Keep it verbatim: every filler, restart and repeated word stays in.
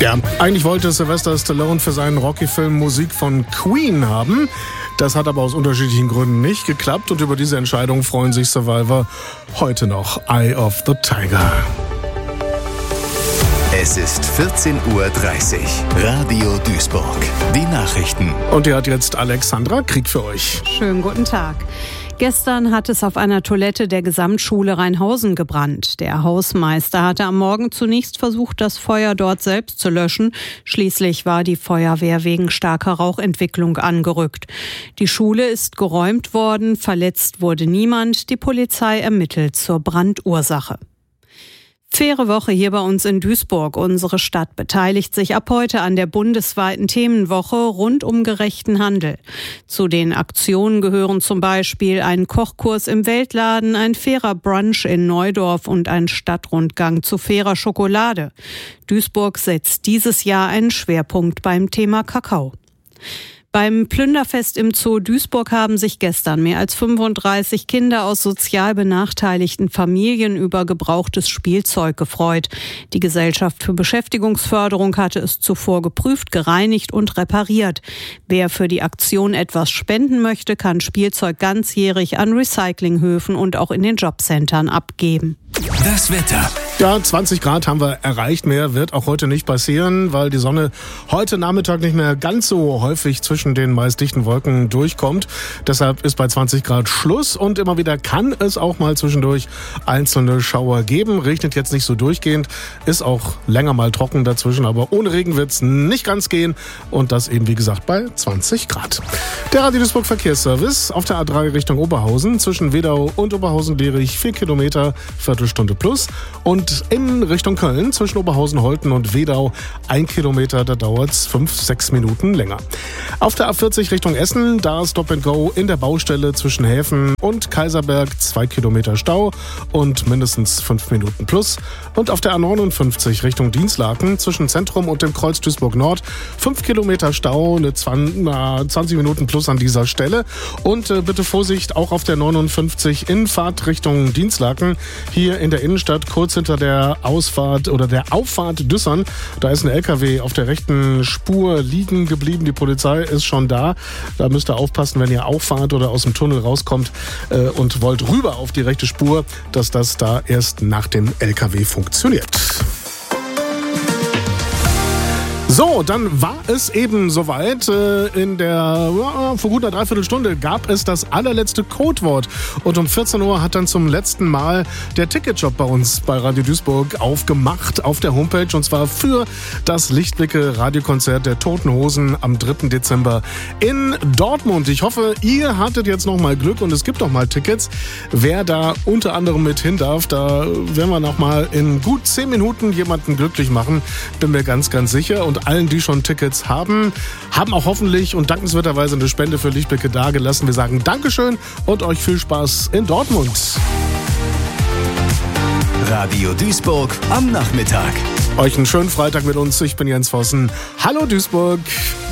Ja, eigentlich wollte Sylvester Stallone für seinen Rocky-Film Musik von Queen haben. Das hat aber aus unterschiedlichen Gründen nicht geklappt und über diese Entscheidung freuen sich Survivor heute noch. Eye of the Tiger. Es ist vierzehn Uhr dreißig. Radio Duisburg. Die Nachrichten. Und hier hat jetzt Alexandra Krieg für euch. Schönen guten Tag. Gestern hat es auf einer Toilette der Gesamtschule Rheinhausen gebrannt. Der Hausmeister hatte am Morgen zunächst versucht, das Feuer dort selbst zu löschen. Schließlich war die Feuerwehr wegen starker Rauchentwicklung angerückt. Die Schule ist geräumt worden, verletzt wurde niemand. Die Polizei ermittelt zur Brandursache. Faire Woche hier bei uns in Duisburg. Unsere Stadt beteiligt sich ab heute an der bundesweiten Themenwoche rund um gerechten Handel. Zu den Aktionen gehören zum Beispiel ein Kochkurs im Weltladen, ein fairer Brunch in Neudorf und ein Stadtrundgang zu fairer Schokolade. Duisburg setzt dieses Jahr einen Schwerpunkt beim Thema Kakao. Beim Plünderfest im Zoo Duisburg haben sich gestern mehr als fünfunddreißig Kinder aus sozial benachteiligten Familien über gebrauchtes Spielzeug gefreut. Die Gesellschaft für Beschäftigungsförderung hatte es zuvor geprüft, gereinigt und repariert. Wer für die Aktion etwas spenden möchte, kann Spielzeug ganzjährig an Recyclinghöfen und auch in den Jobcentern abgeben. Das Wetter. Ja, zwanzig Grad haben wir erreicht. Mehr wird auch heute nicht passieren, weil die Sonne heute Nachmittag nicht mehr ganz so häufig zwischen den meist dichten Wolken durchkommt. Deshalb ist bei zwanzig Grad Schluss und immer wieder kann es auch mal zwischendurch einzelne Schauer geben. Regnet jetzt nicht so durchgehend, ist auch länger mal trocken dazwischen, aber ohne Regen wird es nicht ganz gehen und das eben wie gesagt bei zwanzig Grad. Der Radio Duisburg Verkehrsservice auf der A drei Richtung Oberhausen zwischen Wedau und Oberhausen-Dierich vier Kilometer, Viertelstunde plus und in Richtung Köln zwischen Oberhausen-Holten und Wedau ein Kilometer, da dauert es fünf, sechs Minuten länger. Auf der A vierzig Richtung Essen, da Stop and Go in der Baustelle zwischen Häfen und Kaiserberg, zwei Kilometer Stau und mindestens fünf Minuten plus. Und auf der A neunundfünfzig Richtung Dienstlaken zwischen Zentrum und dem Kreuz Duisburg Nord, fünf Kilometer Stau, eine zwanzig Minuten plus an dieser Stelle. Und äh, bitte Vorsicht, auch auf der neunundfünfzig in Fahrtrichtung Dienstlaken, hier in der Innenstadt, kurz hinter der Ausfahrt oder der Auffahrt Düssern. Da ist ein L K W auf der rechten Spur liegen geblieben. Die Polizei ist schon da. Da müsst ihr aufpassen, wenn ihr auffahrt oder aus dem Tunnel rauskommt äh, und wollt rüber auf die rechte Spur, dass das da erst nach dem L K W funktioniert. So, dann war es eben soweit. In der, ja, vor gut einer Dreiviertelstunde gab es das allerletzte Codewort. Und um vierzehn Uhr hat dann zum letzten Mal der Ticketshop bei uns bei Radio Duisburg aufgemacht auf der Homepage. Und zwar für das Lichtblicke-Radiokonzert der Toten Hosen am dritten Dezember in Dortmund. Ich hoffe, ihr hattet jetzt noch mal Glück und es gibt noch mal Tickets. Wer da unter anderem mit hin darf, da werden wir noch mal in gut zehn Minuten jemanden glücklich machen. Bin mir ganz, ganz sicher. Und allen, die schon Tickets haben, haben auch hoffentlich und dankenswerterweise eine Spende für Lichtblicke dagelassen. Wir sagen Dankeschön und euch viel Spaß in Dortmund. Radio Duisburg am Nachmittag. Euch einen schönen Freitag mit uns. Ich bin Jens Vossen. Hallo Duisburg.